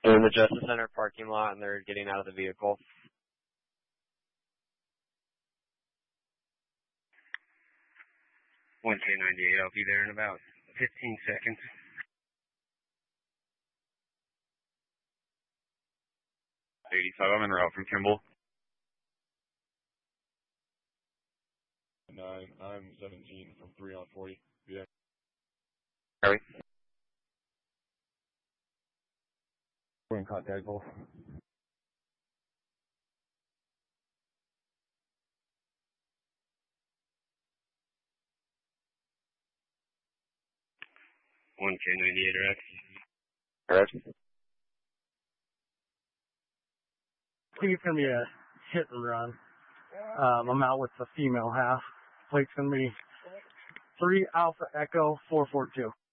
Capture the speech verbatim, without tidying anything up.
They're in the Justice Center parking lot, and they're getting out of the vehicle. one K ninety-eight, I'll be there in about fifteen seconds. eighty-five, I'm en route from Kimball. nine, I'm seventeen from three on forty. Yeah. Harry? We're in contact, both. one K ninety-eight, Rex. Rex? I think it's going to be a hit and run. Um, I'm out with the female half. Plate's going to be three Alpha Echo four four two.